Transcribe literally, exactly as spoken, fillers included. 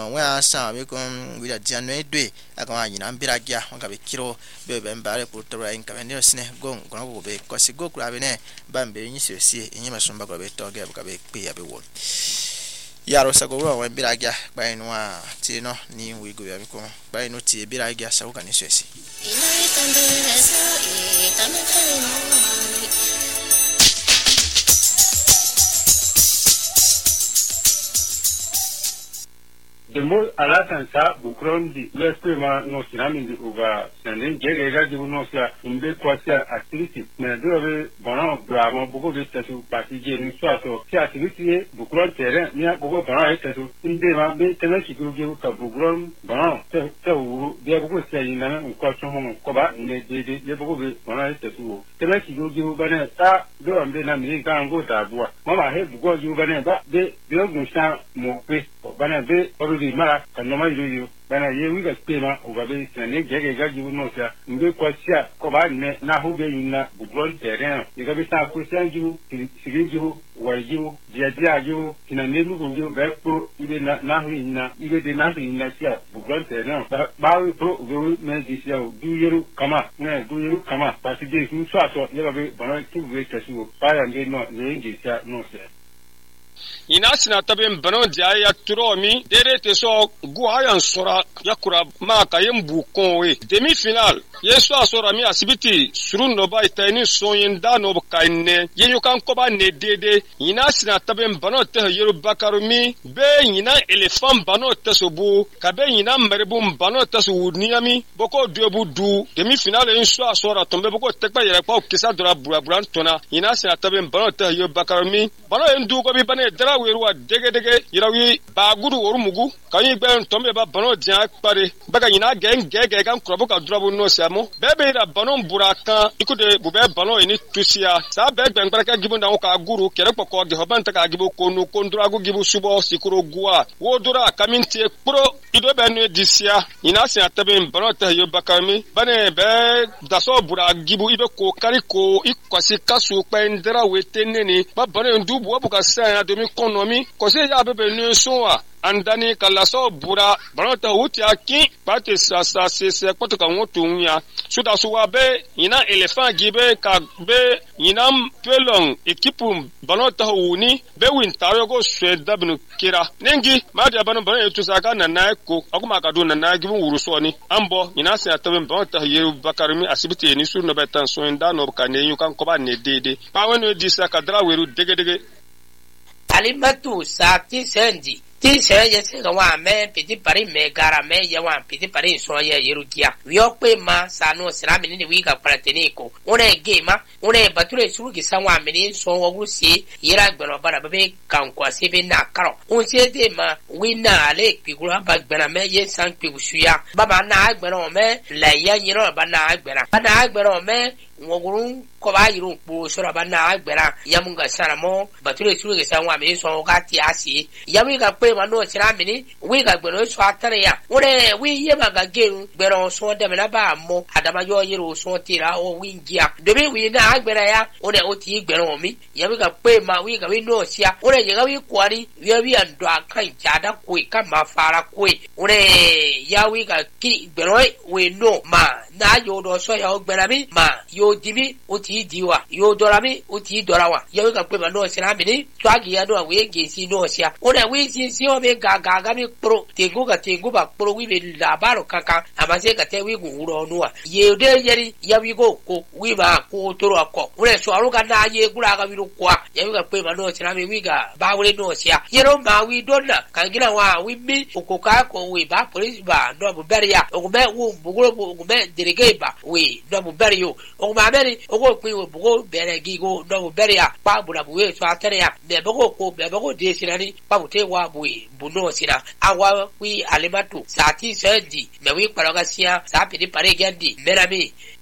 wa sa be kon wi da janwe dwe akama nyina mbiragia wanga be kiro be be mbare putra in ka ne sne gon gon go be ko si go kra be ne ba mbe nyi siesie enyi masomba ko be toge ka be pe ya be won yaro sa go wa mbiragia ba inu a ti no ni wi go ya be ko ba inu ti mbiragia sa ko kan siesie de mo ala tansa bukrondi l'espema no sinamindi uga sending gega di uno sia imbe kwasia activity na dobe bono bravo bugo de tesu parti je ni so si activity bukron terrain ni bugo bono tesu inde ma be tena sigu ge ka bukron bono te te u de bugo sia ina ko so mo ko ba ne de de de bugo be bono tesu tena sigu ge ba ne ta do ambe na mi ga ngo ta bua mama he bugo ju ba ne ba de de gun sa mo pe ba ne be di mara kanoma yuyu bana ye wiga spema ugabe sene gege gaji uno sia mbe kwa sia ko ba ne na hube yina bugron terrain igabe sa ko sanju siginju wajiu dia dia ju kina nelu gonjo be pro ibe na na hina ibe de na hina sia bugron terrain ba wi pro go me di sia du yeru kama ne du yeru kama pa si de ku so so yegabe bana tu we tesu pa ya nge no ne ngi sia no sia ina sina taben bano dia ya turomi dere te so guayan sora yakura ma kayem bukonwe demi final yeso asora mi asibiti surun no ba itani soyin da no kaine yenyu kan ko ba ne dede ina sina taben bano te yeru bakarumi be ina elephant bano te so bu ka be ina merebum bano te so wudniami boko duebu du demi final yeso asora tombe boko tekba yere pa kisa dora bura buran tona ina sina taben bano te yeru bakarumi bano endu ko bi bane dara weruwa dege dege yirawi ba gudu orumugu kanyi gbe tombe ba bano dia pare baga ina gen gege kan krobo ka drobo no siamo bebe da bano buraka ikude bube bano ini tusia sa be gbe ngbaraka gibu na ka guru kere poko ge hoban ta ka gibu konu kondura gu gibu subo sikuro gua wodura kaminti pro ido be no disia ina sin atabe bano ta yo bakami bane be daso bura gibu ibe ko kari ko ikwasi kasu pendera weteneni ba bano ndubu abuka sa domi konomi kose ya bebe no so a andani kala so bura barata wuti aki pate sa sa se se kwato ka wotu nya suda suwa be ina elephant gibe ka be ina pelong ekipu banota wuni be win tayo go sweda binu kira nengi madi abano bano etu saka na na ko akuma ka do na na gibu wuruso ni ambo ina se atabe banota yeru bakarumi asibiti ni su no betan so nda no ka ne yu kan ko ba ne dede pa wenu di saka dra weru dege dege alimatu sa ti sendi ti se ye se wa me piti pari me gara me ye wa piti pari so ye yerukia yo pe ma sanu sirami ni wi ka prateniko one game one bature suru ki sanwa me ni so wo gusi yira gbero bara be kan kwa se be na karo on se de ma wi na le pi gura ba gbera me ye san pi gusuya baba na gbero me la ye yiro ba na gbera ba na gbero me ngogurun ko ba yiru po sura ba na gbera yamunga saramo bature suru ki sanwa me so ga ti asi yami ka pe ma no sira mini we ga gbero so atare ya ore we ye ma ga geru gbero so de me na ba mo adama yo yiru so tira o wingia de be we na gbera ya ore o ti gbero mi yami ka pe ma we ga we no sia ore ye ga we kwari we bi ando akan jada ko ka ma fara ko ore ya we ga ki gbero we no ma na yo do so ya o gbera mi ma yo dibi o ti diwa yo dora mi o ti dora wa ya we ga pe ma no sira mini twagi ya do we ge si no sia ore we si si o be ga ga ga mi pro tengu ga tengu ba pro wi be la baro kaka amase ka te wi gu ro nuwa ye de yeri ya wi go ko wi ba ko toro ko ure so aru ga na ye gura ga wi ru kwa ya wi ga pe ma no sira mi wi ga ba wure no sia yero ma wi donna kan gina wa wi mi ko ka ko wi ba police ba do bu beria o be wo buguro bu be dirige ba wi do bu berio o ma beri o go pin wo bugo bere gi go do bu beria pa bu na bu we so atere ya be bo ko be bo de sinani pa bu te wa bu buno sira awa wi alimatu sati sendi me wi parogasia sa pidi pare gandi merami